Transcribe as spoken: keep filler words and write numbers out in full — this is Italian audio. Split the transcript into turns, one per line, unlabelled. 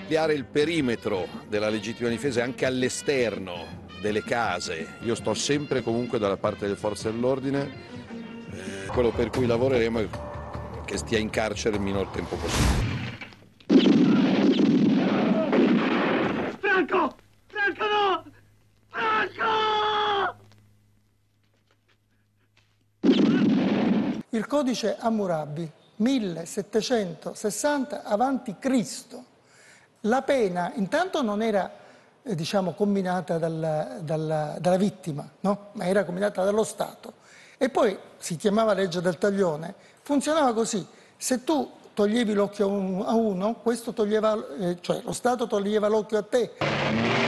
ampliare il perimetro della legittima difesa anche all'esterno delle case. Io sto sempre comunque dalla parte delle forze dell'ordine, eh, quello per cui lavoreremo è che stia in carcere il minor tempo possibile.
Franco! Franco no! Franco!
Il codice Hammurabi, millesettecentosessanta avanti Cristo. La pena intanto non era, eh, diciamo, comminata dal, dal, dalla vittima, no? Ma era comminata dallo Stato. E poi si chiamava legge del taglione. Funzionava così: se tu toglievi l'occhio a uno, questo toglieva, eh, cioè lo Stato toglieva l'occhio a te.